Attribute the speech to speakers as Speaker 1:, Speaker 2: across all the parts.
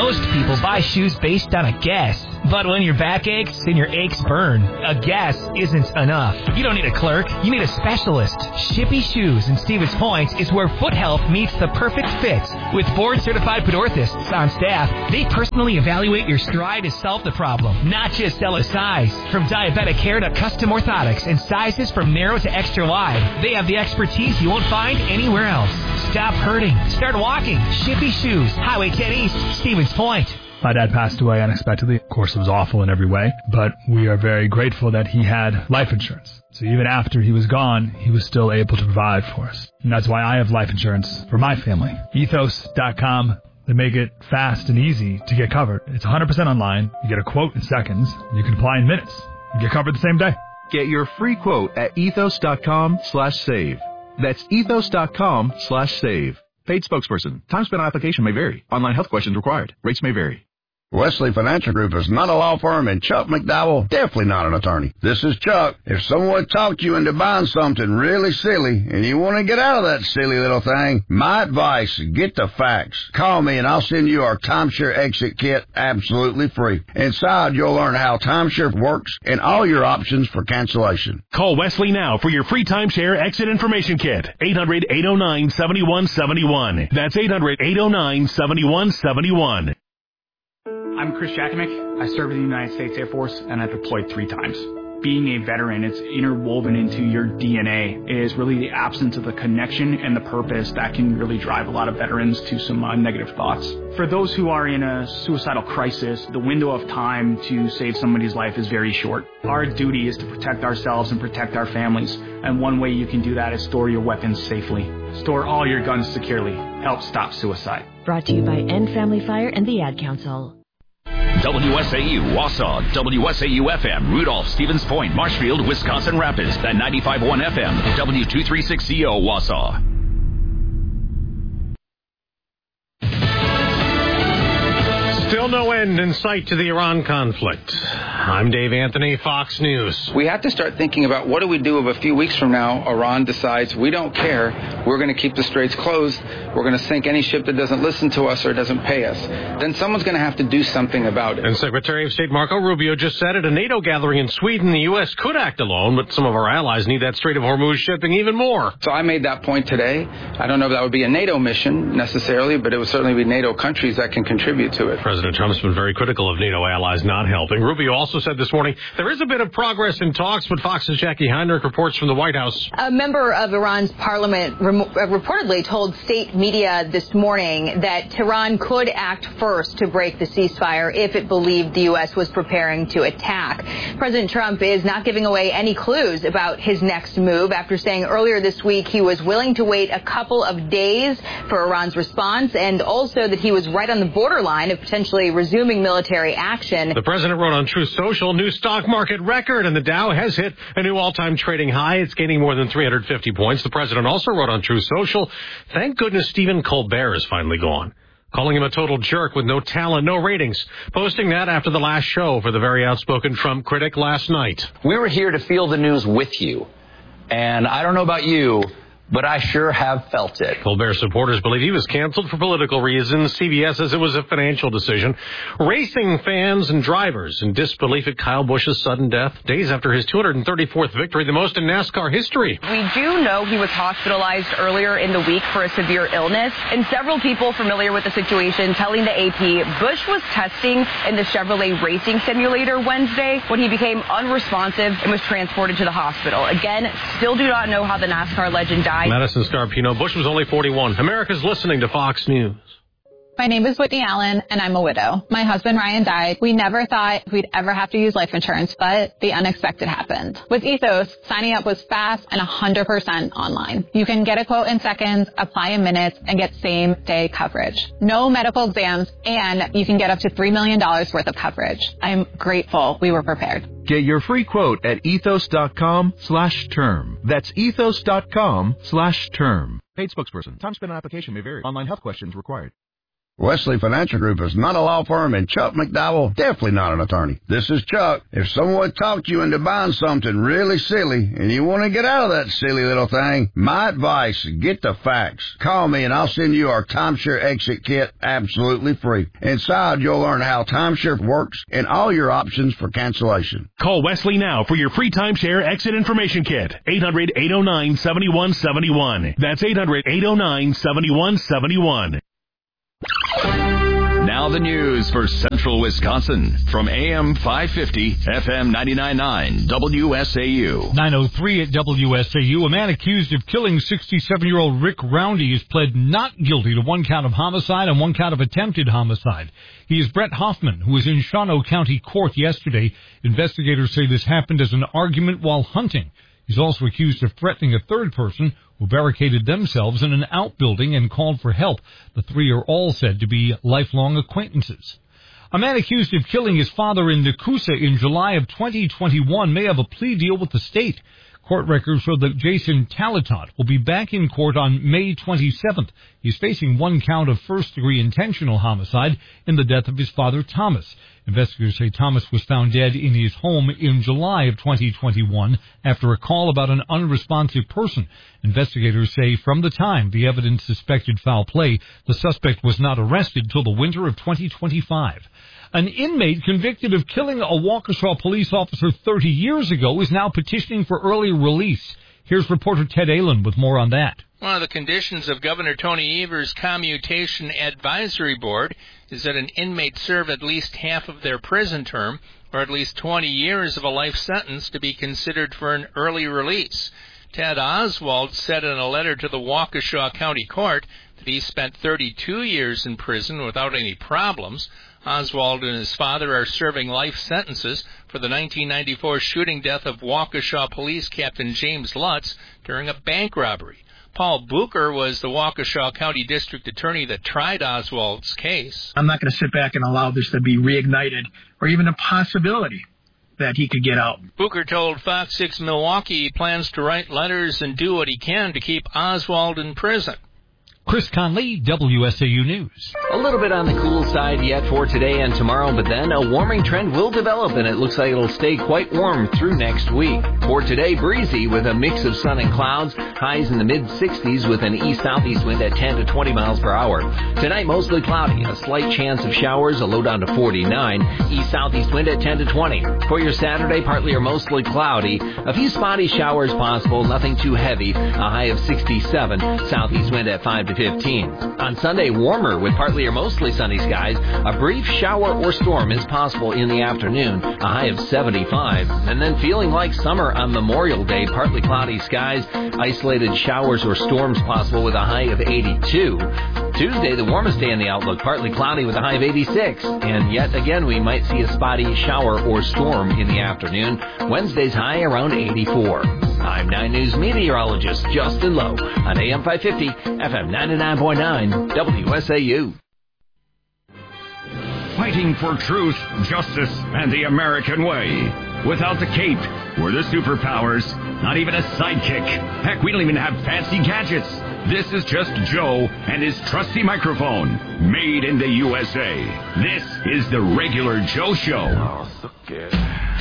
Speaker 1: Most people buy shoes based on a guess. But when your back aches and your aches burn, a guess isn't enough. You don't need a clerk, you need a specialist. Shippy Shoes in Stevens Point is where foot health meets the perfect fit. With board-certified foot orthotists on staff, they personally evaluate your stride to solve the problem, not just sell a size. From diabetic care to custom orthotics and sizes from narrow to extra wide, they have the expertise you won't find anywhere else. Stop hurting. Start walking. Shippy Shoes, Highway 10 East, Stevens Point.
Speaker 2: My dad passed away unexpectedly. Of course, it was awful in every way, but we are very grateful that he had life insurance. So even after he was gone, he was still able to provide for us. And that's why I have life insurance for my family. Ethos.com. They make it fast and easy to get covered. It's 100% online. You get a quote in seconds. You can apply in minutes. You get covered the same day.
Speaker 3: Get your free quote at ethos.com/save. That's ethos.com/save. Paid spokesperson. Time spent on application may vary. Online health questions required. Rates may vary.
Speaker 4: Wesley Financial Group is not a law firm, and Chuck McDowell definitely not an attorney. This is Chuck. If someone talked you into buying something really silly and you want to get out of that silly little thing, my advice, get the facts. Call me and I'll send you our timeshare exit kit absolutely free. Inside, you'll learn how timeshare works and all your options for cancellation.
Speaker 5: Call Wesley now for your free timeshare exit information kit. 800-809-7171. That's 800-809-7171.
Speaker 6: I'm Chris Jakovic. I served in the United States Air Force, and I deployed 3 times. Being a veteran, it's interwoven into your DNA. It is really the absence of the connection and the purpose that can really drive a lot of veterans to some negative thoughts. For those who are in a suicidal crisis, the window of time to save somebody's life is very short. Our duty is to protect ourselves and protect our families, and one way you can do that is store your weapons safely. Store all your guns securely. Help stop suicide.
Speaker 7: Brought to you by End Family Fire and the Ad Council.
Speaker 8: WSAU, Wausau, WSAU-FM, Rudolph, Stevens Point, Marshfield, Wisconsin Rapids, at 95.1 FM, W236CO, Wausau.
Speaker 9: Still no end in sight to the Iran conflict. I'm Dave Anthony, Fox News.
Speaker 10: We have to start thinking about what do we do if a few weeks from now Iran decides we don't care, we're going to keep the straits closed, we're going to sink any ship that doesn't listen to us or doesn't pay us. Then someone's going to have to do something about it.
Speaker 9: And Secretary of State Marco Rubio just said at a NATO gathering in Sweden the U.S. could act alone, but some of our allies need that Strait of Hormuz shipping even more.
Speaker 10: So I made that point today. I don't know if that would be a NATO mission necessarily, but it would certainly be NATO countries that can contribute to it.
Speaker 9: President Trump's been very critical of NATO allies not helping. Rubio also said this morning there is a bit of progress in talks, but Fox's Jackie Heinrich reports from the White House.
Speaker 11: A member of Iran's parliament reportedly told state media this morning that Tehran could act first to break the ceasefire if it believed the U.S. was preparing to attack. President Trump is not giving away any clues about his next move after saying earlier this week he was willing to wait a couple of days for Iran's response and also that he was right on the borderline of potentially resuming military action.
Speaker 9: The president wrote on Truth Social, new stock market record, and the Dow has hit a new all-time trading high. It's gaining more than 350 points. The president also wrote on Truth Social, thank goodness Stephen Colbert is finally gone, calling him a total jerk with no talent, no ratings, posting that after the last show for the very outspoken Trump critic last night.
Speaker 12: We were here to feel the news with you, and I don't know about you, but I sure have felt it.
Speaker 9: Colbert supporters believe he was canceled for political reasons. CBS says it was a financial decision. Racing fans and drivers in disbelief at Kyle Busch's sudden death, days after his 234th victory, the most in NASCAR history.
Speaker 13: We do know he was hospitalized earlier in the week for a severe illness, and several people familiar with the situation telling the AP Busch was testing in the Chevrolet racing simulator Wednesday when he became unresponsive and was transported to the hospital. Again, still do not know how the NASCAR legend died.
Speaker 9: Madison Scarpino, Busch was only 41. America's listening to Fox News.
Speaker 14: My name is Whitney Allen, and I'm a widow. My husband, Ryan, died. We never thought we'd ever have to use life insurance, but the unexpected happened. With Ethos, signing up was fast and 100% online. You can get a quote in seconds, apply in minutes, and get same-day coverage. No medical exams, and you can get up to $3 million worth of coverage. I'm grateful we were prepared.
Speaker 3: Get your free quote at ethos.com/term. That's ethos.com/term. Paid spokesperson. Time spent on application may vary. Online health questions required.
Speaker 4: Wesley Financial Group is not a law firm, and Chuck McDowell, definitely not an attorney. This is Chuck. If someone talked you into buying something really silly and you want to get out of that silly little thing, my advice, get the facts. Call me and I'll send you our timeshare exit kit absolutely free. Inside, you'll learn how timeshare works and all your options for cancellation.
Speaker 5: Call Wesley now for your free timeshare exit information kit. 800-809-7171. That's 800-809-7171.
Speaker 8: Now the news for Central Wisconsin from AM 550, FM 99.9, WSAU.
Speaker 15: 9:03 at WSAU. A man accused of killing 67-year-old Rick Roundy has pled not guilty to one count of homicide and one count of attempted homicide. He is Brett Hoffman, who was in Shawano County Court yesterday. Investigators say this happened as an argument while hunting. He's also accused of threatening a third person who barricaded themselves in an outbuilding and called for help. The three are all said to be lifelong acquaintances. A man accused of killing his father in Nakusa in July of 2021 may have a plea deal with the state. Court records show that Jason Talatot will be back in court on May 27th. He's facing one count of first-degree intentional homicide in the death of his father, Thomas. Investigators say Thomas was found dead in his home in July of 2021 after a call about an unresponsive person. Investigators say from the time the evidence suspected foul play, the suspect was not arrested till the winter of 2025. An inmate convicted of killing a Waukesha police officer 30 years ago is now petitioning for early release. Here's reporter Ted Allen with more on that.
Speaker 16: One of the conditions of Governor Tony Evers' Commutation Advisory Board is that an inmate serve at least half of their prison term or at least 20 years of a life sentence to be considered for an early release. Ted Oswald said in a letter to the Waukesha County Court that he spent 32 years in prison without any problems. Oswald and his father are serving life sentences for the 1994 shooting death of Waukesha Police Captain James Lutz during a bank robbery. Paul Bucher was the Waukesha County District Attorney that tried Oswald's case.
Speaker 17: I'm not going to sit back and allow this to be reignited or even a possibility that he could get out.
Speaker 16: Bucher told Fox 6 Milwaukee he plans to write letters and do what he can to keep Oswald in prison.
Speaker 15: Chris Conley, WSAU News.
Speaker 18: A little bit on the cool side yet for today and tomorrow, but then a warming trend will develop, and it looks like it'll stay quite warm through next week. For today, breezy with a mix of sun and clouds, highs in the mid-60s with an east-southeast wind at 10 to 20 miles per hour. Tonight, mostly cloudy, a slight chance of showers, a low down to 49, east-southeast wind at 10 to 20. For your Saturday, partly or mostly cloudy, a few spotty showers possible, nothing too heavy, a high of 67, southeast wind at 5 to 15. On Sunday, warmer with partly or mostly sunny skies. A brief shower or storm is possible in the afternoon, a high of 75. And then feeling like summer on Memorial Day, partly cloudy skies, isolated showers or storms possible with a high of 82. Tuesday, the warmest day in the outlook, partly cloudy with a high of 86. And yet again, we might see a spotty shower or storm in the afternoon. Wednesday's high around 84. I'm 9 News meteorologist Justin Lowe on AM 550, FM 99.9, WSAU.
Speaker 8: Fighting for truth, justice, and the American way. Without the cape or the superpowers, not even a sidekick. Heck, we don't even have fancy gadgets. This is just Joe and his trusty microphone, made in the USA. This is the Regular Joe Show.
Speaker 19: Oh, so good.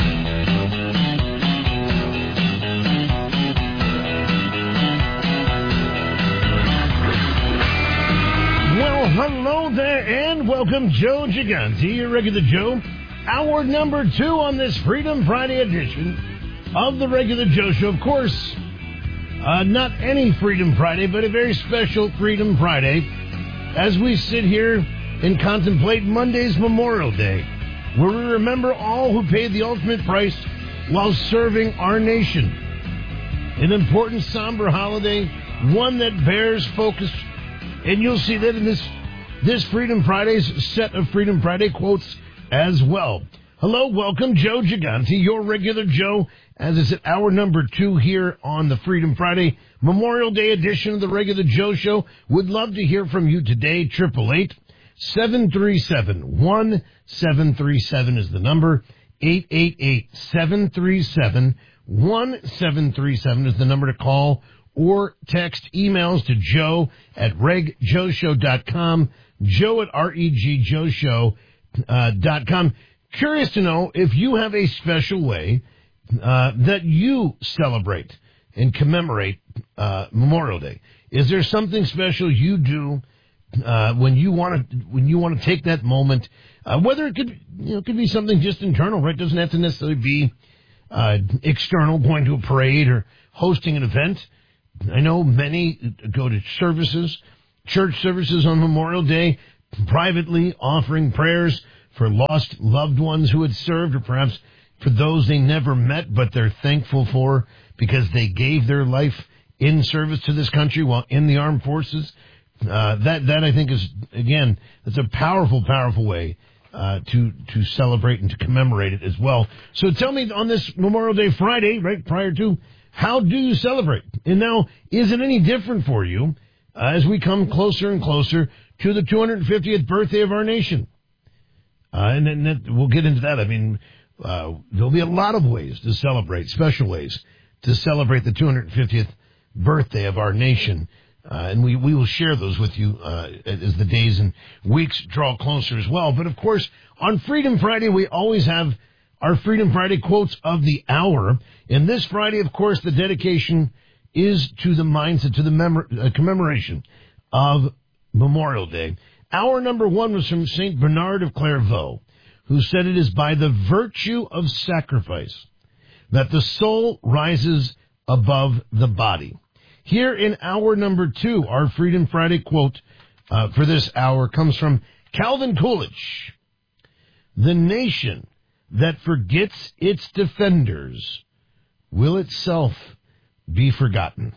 Speaker 20: Well, hello there, and welcome, Joe Gigante, your Regular Joe. Hour number 2 on this Freedom Friday edition of the Regular Joe Show. Of course, not any Freedom Friday, but a very special Freedom Friday as we sit here and contemplate Monday's Memorial Day, where we remember all who paid the ultimate price while serving our nation. An important, somber holiday, one that bears focus. And you'll see that in this Freedom Friday's set of Freedom Friday quotes as well. Hello, welcome, Joe Gigante, your Regular Joe, as it's at hour number 2 here on the Freedom Friday Memorial Day edition of the Regular Joe Show. Would love to hear from you today. 888-737-1737 is the number. 888-737-1737 is the number to call or text emails to joe@regjoeshow.com. Joe at regjoshow.com. Curious to know if you have a special way that you celebrate and commemorate Memorial Day. Is there something special you do when you want to take that moment? Whether it could be something just internal, right? It doesn't have to necessarily be external, going to a parade or hosting an event. I know many go to church services on Memorial Day, privately offering prayers for lost loved ones who had served, or perhaps for those they never met but they're thankful for because they gave their life in service to this country while in the armed forces. That I think is, again, that's a powerful, powerful way to celebrate and to commemorate it as well. So tell me, on this Memorial Day Friday, right prior to, how do you celebrate? And now, is it any different for you as we come closer and closer to the 250th birthday of our nation? And then we'll get into that. I mean, there'll be a lot of ways to celebrate, special ways to celebrate the 250th birthday of our nation. And we will share those with you as the days and weeks draw closer as well. But, of course, on Freedom Friday, we always have our Freedom Friday quotes of the hour. And this Friday, of course, the dedication is to the mindset, to the commemoration of Memorial Day. Hour number one was from St. Bernard of Clairvaux, who said it is by the virtue of sacrifice that the soul rises above the body. Here in hour number two, our Freedom Friday quote for this hour comes from Calvin Coolidge. The nation that forgets its defenders will itself be forgotten.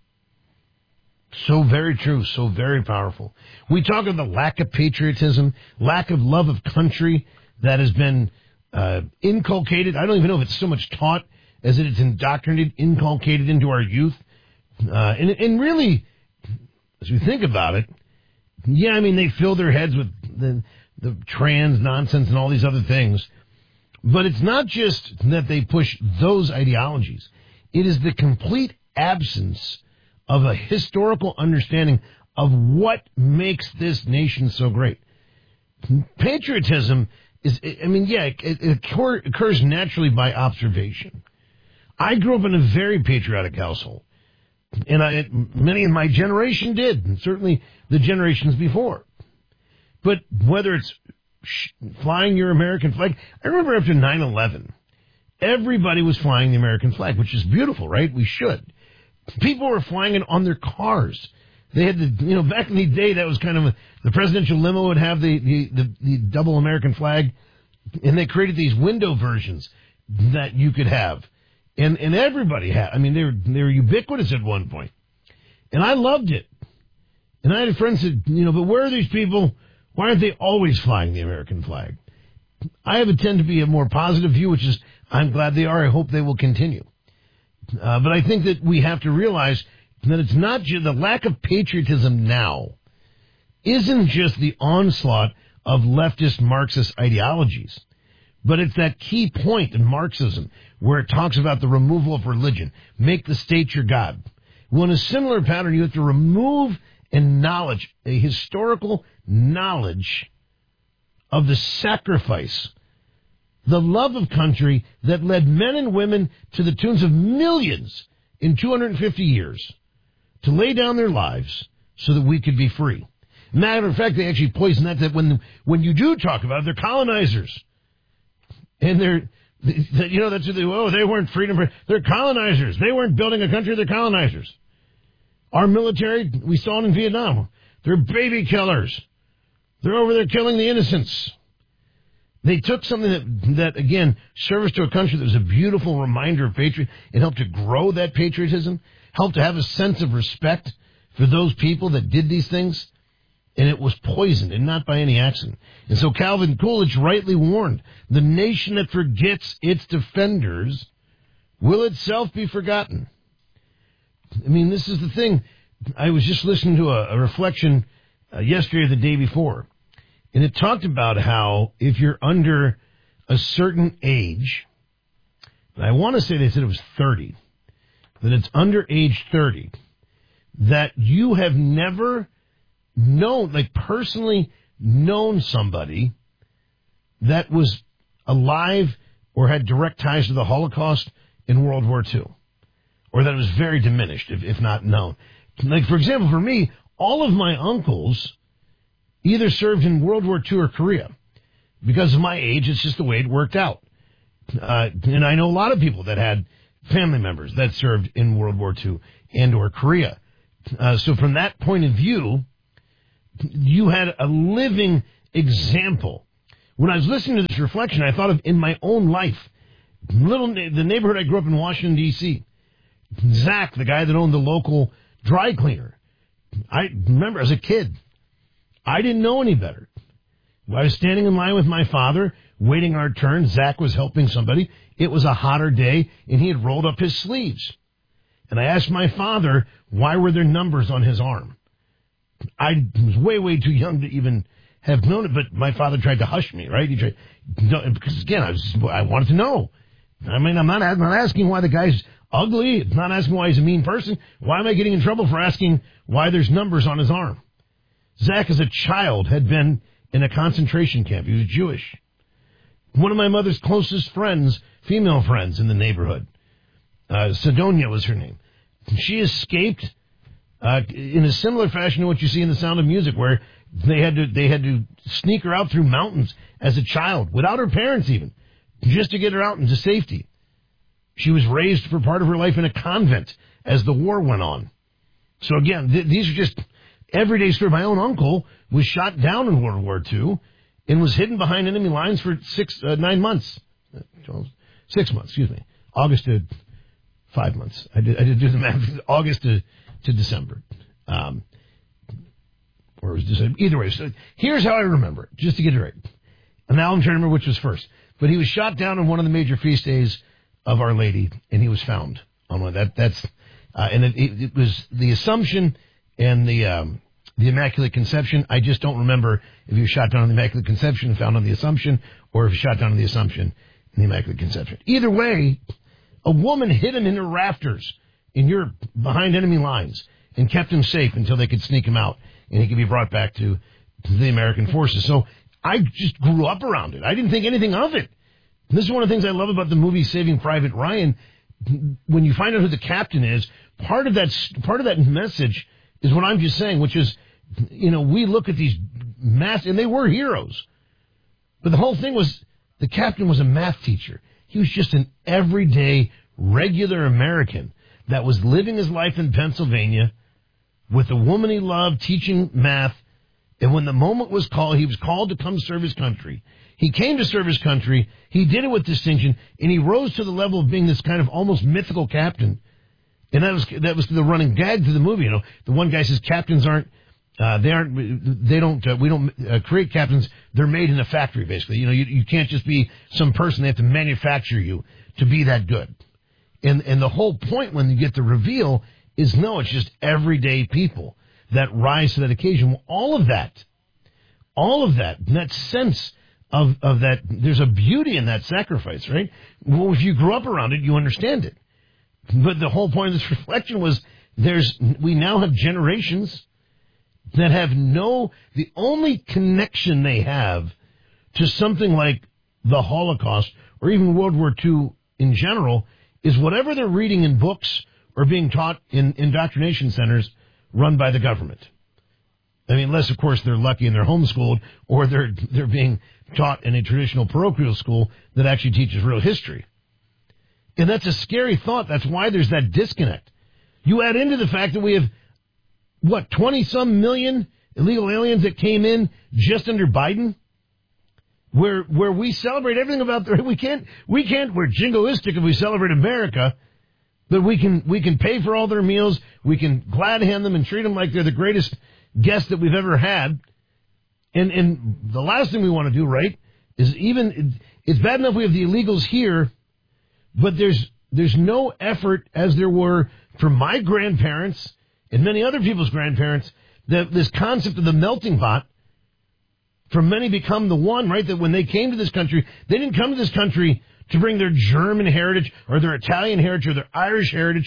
Speaker 20: So very true, so very powerful. We talk of the lack of patriotism, lack of love of country that has been inculcated. I don't even know if it's so much taught as it is indoctrinated, inculcated into our youth. And really, as we think about it, yeah, I mean, they fill their heads with the trans nonsense and all these other things. But it's not just that they push those ideologies. It is the complete absence of a historical understanding of what makes this nation so great. Patriotism is, I mean, yeah, it occurs naturally by observation. I grew up in a very patriotic household. And many in my generation did, and certainly the generations before. But whether it's flying your American flag, I remember after 9/11, everybody was flying the American flag, which is beautiful, right? We should. People were flying it on their cars. They had back in the day, that was kind of the presidential limo would have the double American flag, and they created these window versions that you could have. And everybody had. I mean, they were ubiquitous at one point. And I loved it. And I had friends that, but where are these people? Why aren't they always flying the American flag? I have a tend to be a more positive view, which is, I'm glad they are. I hope they will continue. But I think that we have to realize that it's not just the lack of patriotism now isn't just the onslaught of leftist Marxist ideologies. But it's that key point in Marxism where it talks about the removal of religion. Make the state your God. Well, in a similar pattern, you have to remove a historical knowledge of the sacrifice, the love of country that led men and women to the tunes of millions in 250 years to lay down their lives so that we could be free. Matter of fact, they actually poison that when you do talk about it, they're colonizers. And that's what they weren't freedom. They're colonizers. They weren't building a country. They're colonizers. Our military, we saw it in Vietnam. They're baby killers. They're over there killing the innocents. They took something that again, service to a country that was a beautiful reminder of patriotism. It helped to grow that patriotism, helped to have a sense of respect for those people that did these things. And it was poisoned, and not by any accident. And so Calvin Coolidge rightly warned, the nation that forgets its defenders will itself be forgotten. I mean, this is the thing. I was just listening to a reflection yesterday or the day before, and it talked about how if you're under a certain age, and I want to say they said it was 30, that it's under age 30, that you have never personally known somebody that was alive or had direct ties to the Holocaust in World War II, or that it was very diminished, if not known. Like, for example, for me, all of my uncles either served in World War II or Korea. Because of my age, it's just the way it worked out. And I know a lot of people that had family members that served in World War II and or Korea. So from that point of view, you had a living example. When I was listening to this reflection, I thought of in my own life, the neighborhood I grew up in, Washington, D.C., Zach, the guy that owned the local dry cleaner. I remember as a kid, I didn't know any better. I was standing in line with my father, waiting our turn. Zach was helping somebody. It was a hotter day, and he had rolled up his sleeves. And I asked my father, why were there numbers on his arm? I was way, way too young to even have known it, but my father tried to hush me, right? He tried, because, again, I wanted to know. I mean, I'm not asking why the guy's ugly. It's not asking why he's a mean person. Why am I getting in trouble for asking why there's numbers on his arm? Zach, as a child, had been in a concentration camp. He was Jewish. One of my mother's closest friends, female friends in the neighborhood, Sidonia was her name. She escaped in a similar fashion to what you see in The Sound of Music, where they had to sneak her out through mountains as a child, without her parents even, just to get her out into safety. She was raised for part of her life in a convent as the war went on. So again, these are just everyday stories. My own uncle was shot down in World War II and was hidden behind enemy lines for 9 months. 6 months, excuse me. August to 5 months. I did do the math. August to December. Or it was December. Either way. So here's how I remember it, just to get it right. And now I'm trying to remember which was first. But he was shot down on one of the major feast days of Our Lady, and he was found on one. And it was the Assumption and the Immaculate Conception. I just don't remember if he was shot down on the Immaculate Conception and found on the Assumption, or if he was shot down on the Assumption and the Immaculate Conception. Either way, a woman hid him in her rafters in Europe behind enemy lines and kept him safe until they could sneak him out and he could be brought back to the American forces. So I just grew up around it. I didn't think anything of it. This is one of the things I love about the movie Saving Private Ryan. When you find out who the captain is, part of that message is what I'm just saying, which is, we look at these and they were heroes. But the whole thing was, the captain was a math teacher. He was just an everyday, regular American that was living his life in Pennsylvania with a woman he loved, teaching math. And when the moment was called, he was called to come serve his country. He came to serve his country. He did it with distinction, and he rose to the level of being this kind of almost mythical captain. And that was the running gag to the movie. The one guy says captains we don't create captains. They're made in a factory, basically. You can't just be some person. They have to manufacture you to be that good. And the whole point when you get the reveal is, no, it's just everyday people that rise to that occasion. All of that, and that sense of that, there's a beauty in that sacrifice, right? Well, if you grew up around it, you understand it. But the whole point of this reflection was we now have generations that have the only connection they have to something like the Holocaust or even World War II in general is whatever they're reading in books or being taught in indoctrination centers run by the government. I mean, unless, of course, they're lucky and they're homeschooled, or they're being taught in a traditional parochial school that actually teaches real history. And that's a scary thought. That's why there's that disconnect. You add into the fact that we have, 20-some million illegal aliens that came in just under Biden, where we celebrate everything about we can't, we're jingoistic if we celebrate America, but we can pay for all their meals, we can glad hand them and treat them like they're the greatest guests that we've ever had. And the last thing we want to do, right, is it's bad enough we have the illegals here, but there's no effort, as there were for my grandparents and many other people's grandparents, that this concept of the melting pot, for many become the one, right, that when they came to this country, they didn't come to this country to bring their German heritage or their Italian heritage or their Irish heritage.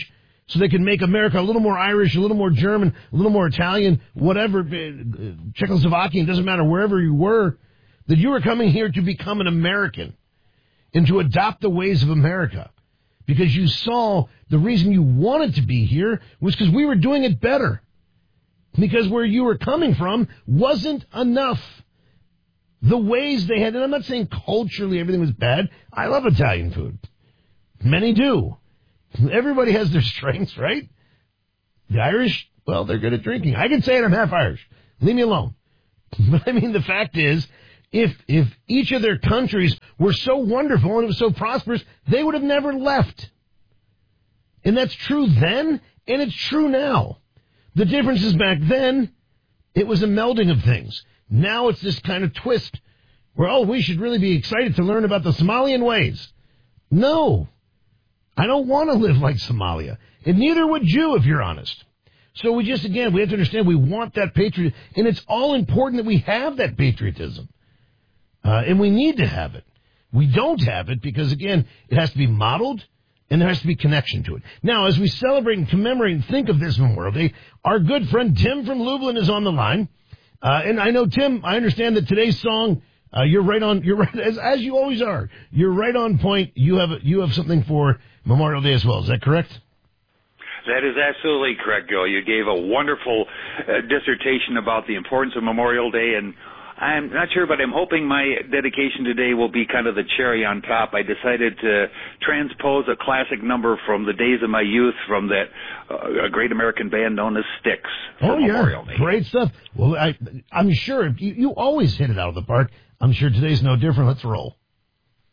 Speaker 20: so they can make America a little more Irish, a little more German, a little more Italian, whatever, Czechoslovakian, doesn't matter, wherever you were, that you were coming here to become an American and to adopt the ways of America. Because you saw the reason you wanted to be here was because we were doing it better. Because where you were coming from wasn't enough. The ways they had, and I'm not saying culturally everything was bad. I love Italian food. Many do. Everybody has their strengths, right? The Irish, well, they're good at drinking. I can say it, I'm half Irish. Leave me alone. But I mean, the fact is, if each of their countries were so wonderful and it was so prosperous, they would have never left. And that's true then, and it's true now. The difference is back then, it was a melding of things. Now it's this kind of twist where, we should really be excited to learn about the Somalian ways. No, I don't want to live like Somalia. And neither would you, if you're honest. So we have to understand we want that patriotism. And it's all important that we have that patriotism. And we need to have it. We don't have it because, again, it has to be modeled and there has to be connection to it. Now, as we celebrate and commemorate and think of this Memorial Day, our good friend Tim from Lublin is on the line. And I know, Tim, I understand that today's song, you're right, as you always are. You're right on point. You have something for Memorial Day as well. Is that correct?
Speaker 19: That is absolutely correct, Joe. You gave a wonderful dissertation about the importance of Memorial Day, and I'm not sure, but I'm hoping my dedication today will be kind of the cherry on top. I decided to transpose a classic number from the days of my youth from that a great American band known as Styx. Memorial Day.
Speaker 20: Great stuff. Well, I'm sure you always hit it out of the park. I'm sure today's no different. Let's roll.